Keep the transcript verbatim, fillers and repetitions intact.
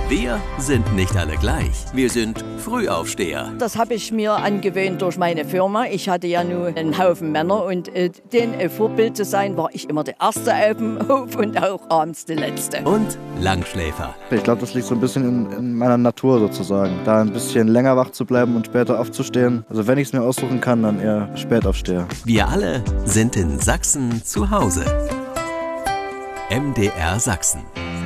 Wir sind nicht alle gleich. Wir sind Frühaufsteher. Das habe ich mir angewöhnt durch meine Firma. Ich hatte ja nur einen Haufen Männer und äh, denen äh, Vorbild zu sein, war ich immer der Erste auf dem Hof und auch abends der Letzte. Und Langschläfer. Ich glaube, das liegt so ein bisschen in, in meiner Natur sozusagen. Da ein bisschen länger wach zu bleiben und später aufzustehen. Also wenn ich es mir aussuchen kann, dann eher Spätaufsteher. Wir alle sind in Sachsen zu Hause. M D R Sachsen.